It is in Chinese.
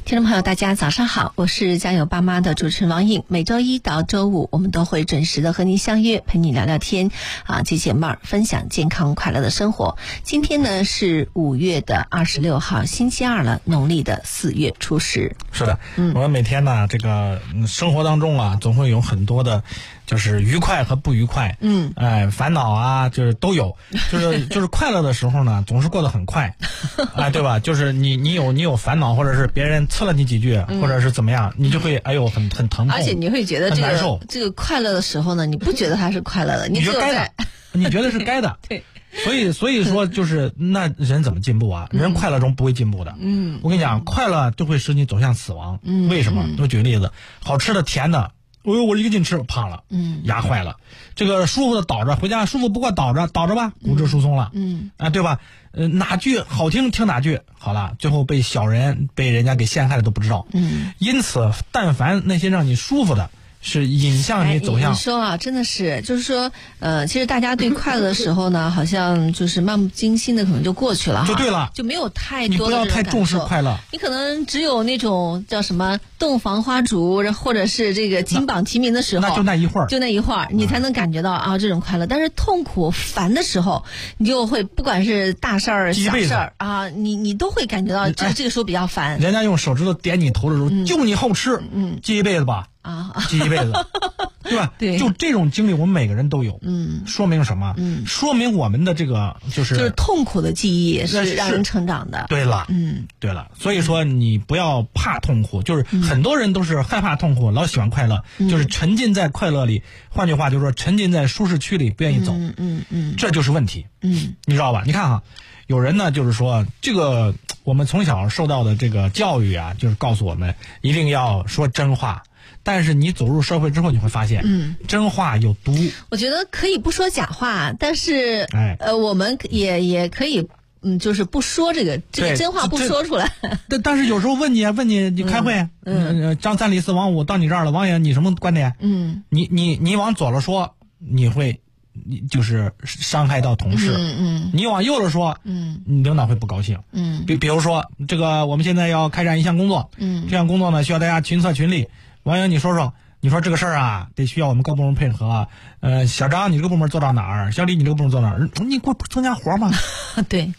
听众朋友大家早上好，我是家有爸妈的主持人王颖，每周一到周五我们都会准时的和您相约，陪你聊聊天解解闷儿，分享健康快乐的生活。今天呢是5月26号星期二了，农历的4月初10。 是的，我们每天呢这个生活当中啊总会有很多的就是愉快和不愉快，烦恼啊就是都有，就是快乐的时候呢总是过得很快对吧，就是你有烦恼，或者是别人呲了你几句，或者是怎么样，你就会很疼痛， 而且你会觉得这个快乐的时候呢，你不觉得它是快乐的， 你觉得该的，你觉得是该的对， 所以说就是那人怎么进步啊？人快乐中不会进步的。我跟你讲，快乐就会使你走向死亡。为什么？我举个例子，好吃的甜的，我一个劲吃胖了，牙坏了。这个舒服的倒着回家舒服不过倒着吧，骨质疏松了，对吧？哪句好听听哪句，好了，最后被人家给陷害了都不知道。因此，但凡那些让你舒服的，是引向你走向。 你说啊，真的是，就是说，其实大家对快乐的时候呢，好像就是漫不经心的，可能就过去了， 就对了， 就没有太多的。 你不要太重视快乐， 你可能只有那种叫什么洞房花烛，或者是这个金榜题名的时候， 那就那一会儿， 你才能感觉到这种快乐。但是痛苦烦的时候，你就会不管是大事儿小事儿你都会感觉到这个时候比较烦。 人家用手指头点你头的时候，就你好吃，记一辈子吧。记一辈子，对吧？ 对， 就这种经历，我们每个人都有。说明什么？说明我们的这个就是痛苦的记忆是让人成长的。 对了，对了，所以说你不要怕痛苦，就是很多人都是害怕痛苦，老喜欢快乐，就是沉浸在快乐里。换句话就是说，沉浸在舒适区里，不愿意走。这就是问题。你知道吧？你看哈，有人呢就是说这个我们从小受到的这个教育啊，就是告诉我们一定要说真话。但是你走入社会之后，你会发现，真话有毒。 我觉得可以不说假话，但是，我们也可以，就是不说这个真话不说出来。 但是有时候问你开会，张三李四王五到你这儿了，王爷你什么观点？你往左了说，你就是伤害到同事。你往右了说，你领导会不高兴。比如说这个我们现在要开展一项工作，这项工作呢需要大家群策群力。王英，你说这个事儿啊，得需要我们各部门配合。小张，你这个部门做到哪儿？小李，你这个部门做哪儿？你给我增加活嘛？ 对，